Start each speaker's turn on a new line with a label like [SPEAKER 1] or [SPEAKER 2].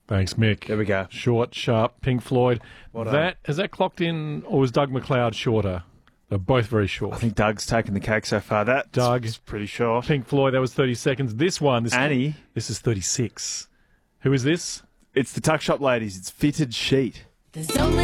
[SPEAKER 1] Thanks, Mick.
[SPEAKER 2] There we go.
[SPEAKER 1] Short, sharp, Pink Floyd.
[SPEAKER 2] Well done.
[SPEAKER 1] Has that clocked in, or was Doug McLeod shorter? They're both very
[SPEAKER 2] I
[SPEAKER 1] short.
[SPEAKER 2] think Doug's taken the cake so far.
[SPEAKER 1] Doug.
[SPEAKER 2] That's pretty short.
[SPEAKER 1] Pink Floyd, that was 30 seconds. This one,
[SPEAKER 2] Annie.
[SPEAKER 1] this is 36. Who is this?
[SPEAKER 2] It's the Tuck Shop Ladies. It's Fitted Sheet.
[SPEAKER 3] There's only